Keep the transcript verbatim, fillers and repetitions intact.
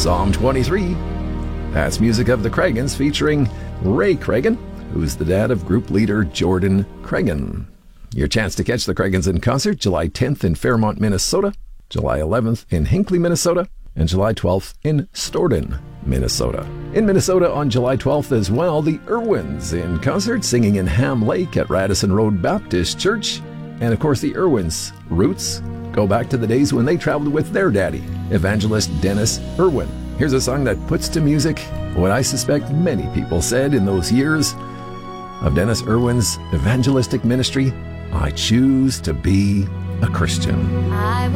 Psalm twenty-three. That's music of the Cragans featuring Ray Cragen, who's the dad of group leader Jordan Cragen. Your chance to catch the Cragans in concert, July tenth in Fairmont, Minnesota, July eleventh in Hinckley, Minnesota, and July twelfth in Stoughton, Minnesota. In Minnesota on July twelfth as well, the Irwins in concert singing in Ham Lake at Radisson Road Baptist Church. And of course, the Irwins' roots go back to the days when they traveled with their daddy, evangelist Dennis Irwin. Here's a song that puts to music what I suspect many people said in those years of Dennis Irwin's evangelistic ministry: I choose to be a Christian. I